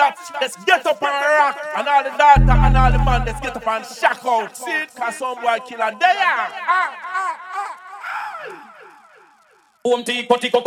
shots, let's get up and rock. And all the daughter and all the man, let's get up and shock out. See it? Cause some boy kill and they are. Boom, tico, tico,